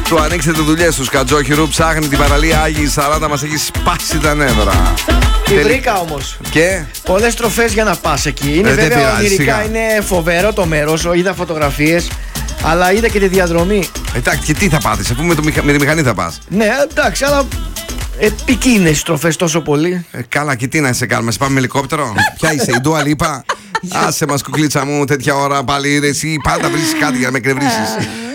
Του ανοίξετε δουλειές του Κατζόχυρου. Ψάχνει την παραλία Άγιοι 40, μας έχει σπάσει τα νεύρα. Τη βρήκα όμως. Και πολλές στροφές για να πας εκεί. Είναι βέβαια ονειρικά, είναι φοβερό το μέρος. Είδα φωτογραφίες, αλλά είδα και τη διαδρομή. Εντάξει, και τι θα πάθεις, αφού με τη μηχανή θα πας. Ναι, εντάξει, αλλά επικίνδυνες οι στροφές τόσο πολύ. Καλά, και τι να σε κάνουμε, σε πάμε με ελικόπτερο. Ποια είσαι, η Ντούα Λίπα? Άσε μας, κουκλίτσα μου, τέτοια ώρα πάλι. Εσύ πάντα βρίσκεις κάτι για να με εκνευρίσεις.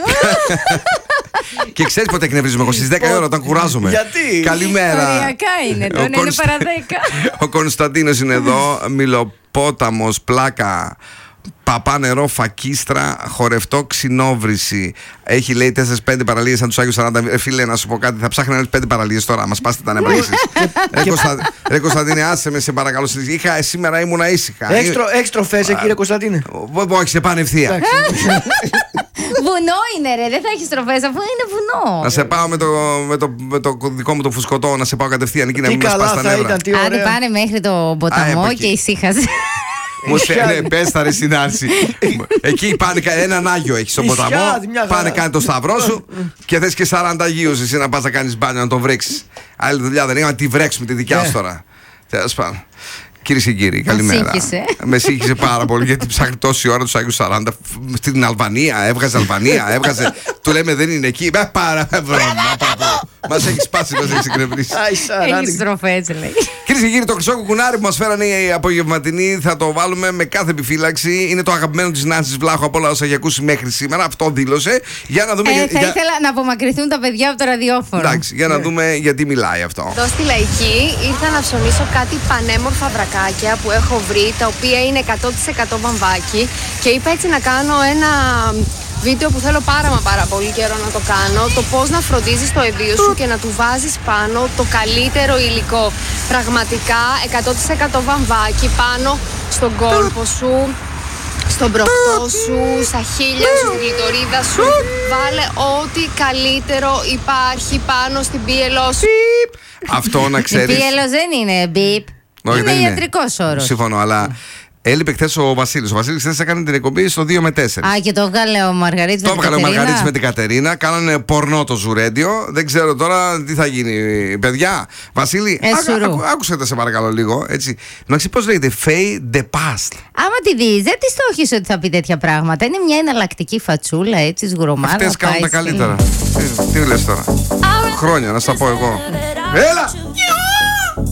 Και ξέρεις πότε εκνευρίζουμε εγώ? Στις 10 η ώρα όταν κουράζομαι. Γιατί? Καλημέρα. Οριακά είναι, τώρα είναι παρά 10. Ο Κωνσταντίνος είναι εδώ. Μιλοπόταμος, πλάκα, παπά νερό, φακίστρα, χορευτό, ξινόβρηση. Έχει λέει 4-5 παραλίες σαν τους Άγιους 40. Φίλε, να σου πω κάτι, θα ψάχνει άλλες 5 παραλίες τώρα. Μας πάστε τα νεύρα εσείς. Ρε Κωνσταντίνε, άσε με σε παρακαλώ. Σήμερα ήμουνα ήσυχα. Έξτροφές εκεί, ρε Κωνσταντίνε. Όχι, σε πάνε ευθεία. Βουνό είναι, ρε, δεν θα έχει στροφές αφού είναι βουνό. Να σε πάω με το δικό μου το φουσκωτό, να σε πάω κατευθείαν εκεί να μην μας πας τα νεύρα. Άντε πάνε μέχρι το ποταμό και ησύχασε. Μου στέλνε, πες τα ρε συνάρση. Εκεί πάνε, έναν Άγιο έχει στον ποταμό. Πάνε, κάνει το σταυρό σου και θες και 40 Αγίους εσύ να πας να κάνεις μπάνιο, να τον βρέξεις. Άλλη δουλειά δεν είναι, να τη βρέξουμε τη δικιά σου τώρα. Τέλος πάντων. Κυρίες και κύριοι, καλημέρα. Με σύγχυσε πάρα πολύ γιατί ψάχνει τόση ώρα τους Άγιους 40 στην Αλβανία. Έβγαζε Αλβανία, έβγαζε. Του λέμε δεν είναι εκεί. Πάρα μας έχει σπάσει, μας έχει εκνευρίσει. Έχει στροφές, λέει. Κυρίες και κύριοι, το χρυσό κουκουνάρι που μας φέρανε οι απογευματινοί θα το βάλουμε με κάθε επιφύλαξη. Είναι το αγαπημένο της Νάνσης Βλάχου από όλα όσα έχει ακούσει μέχρι σήμερα. Αυτό δήλωσε. Για να δούμε. Θα ήθελα να απομακρυνθούν τα παιδιά από το ραδιόφωνο. Εντάξει, για να δούμε γιατί μιλάει αυτό. Εδώ στη Λαϊκή ήρθα να ψωνίσω κάτι πανέμορφα βρακάκια που έχω βρει, τα οποία είναι 100% βαμβάκι. Και είπα έτσι να κάνω ένα βίντεο που θέλω πάρα πολύ καιρό να το κάνω. Το πώς να φροντίζεις το εδίο σου και να του βάζεις πάνω το καλύτερο υλικό. Πραγματικά 100% βαμβάκι πάνω στον κόλπο σου, στον προκτό σου, στα χείλια σου, στην κλειτορίδα σου. Βάλε ό,τι καλύτερο υπάρχει πάνω στην πίελό σου. Αυτό να ξέρεις. Η πίελος δεν είναι μπιπ. Είναι ιατρικός όρος. Συμφωνώ, αλλά έλειπε χθες ο Βασίλης. Ο Βασίλης χθες έκανε την εκπομπή στο 2 με 4. Α, και το έβγαλε ο Μαργαρίτης με την Κατερίνα. Το έβγαλε ο Μαργαρίτης με την Κατερίνα. Κάνανε πορνό το Ζουρέντιο. Δεν ξέρω τώρα τι θα γίνει. Παιδιά, Βασίλη, άκουσε τα σε παρακαλώ λίγο. Έτσι. Να ξέρει πώς λέγεται. Φέι de past. Άμα τη δεις, δεν τη στόχεις ότι θα πει τέτοια πράγματα. Είναι μια εναλλακτική φατσούλα, έτσι, σγουρομάρα. Αυτές κάνουν τα καλύτερα. Τι λες τώρα? Χρόνια, να στα πω εγώ. Έλα!